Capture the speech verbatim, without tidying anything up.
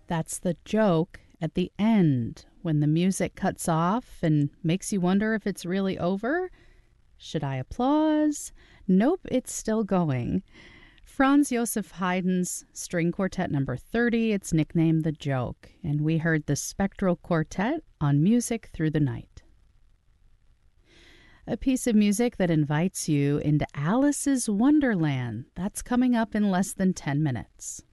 That's the joke at the end when the music cuts off and makes you wonder if it's really over. Should I applause? Nope, it's still going. Franz Joseph Haydn's String Quartet number thirty, it's nicknamed The Joke, and we heard the Spectral Quartet on Music Through the Night. A piece of music that invites you into Alice's Wonderland. That's coming up in less than ten minutes.